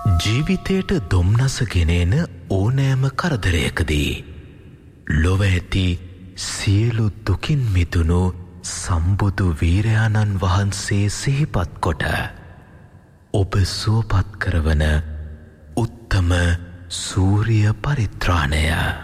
ජීවිතයට දොම්නස ගෙනෙන ඕනෑම කරදරයකදී ලොව ඇති සියලු දුකින් මිදුණු සම්බුදු වීරයාණන් වහන්සේ සිහිපත් කොට ඔබ සුවපත් කරවන උත්තම සූරිය පරිත්‍රාණය